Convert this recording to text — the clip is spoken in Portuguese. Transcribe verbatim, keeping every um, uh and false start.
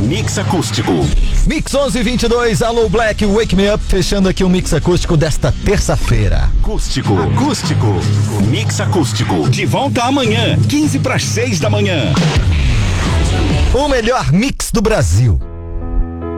Mix Acústico. Mix onze e vinte e dois, alô Black, Wake Me Up, fechando aqui o Mix Acústico desta terça-feira. Acústico, acústico, Mix Acústico. De volta amanhã, quinze para as seis da manhã. O melhor mix do Brasil.